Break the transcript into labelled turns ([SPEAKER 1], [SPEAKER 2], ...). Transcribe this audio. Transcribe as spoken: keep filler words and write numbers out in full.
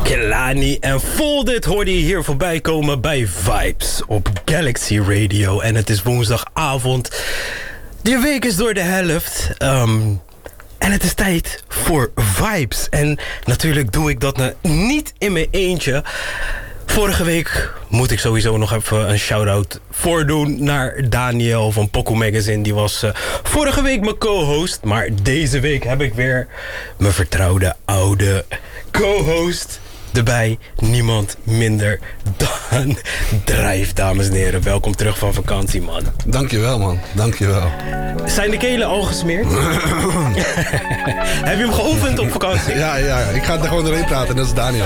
[SPEAKER 1] Kehlani en Folded hoorde je hier voorbij komen bij Vibes op Galaxy Radio. En het is woensdagavond. De week is door de helft. Um, en het is tijd voor Vibes. En natuurlijk doe ik dat nou niet in mijn eentje. Vorige week moet ik sowieso nog even een shout-out voordoen naar Daniel van Poco Magazine. Die was uh, vorige week mijn co-host. Maar deze week heb ik weer mijn vertrouwde oude co-host erbij. Niemand minder dan Drijf, dames en heren. Welkom terug van vakantie, man.
[SPEAKER 2] Dankjewel, man. Dankjewel.
[SPEAKER 1] Zijn de kelen al gesmeerd? Heb je hem geoefend op vakantie?
[SPEAKER 2] Ja, ja. Ik ga er gewoon doorheen praten, dat is Daniel.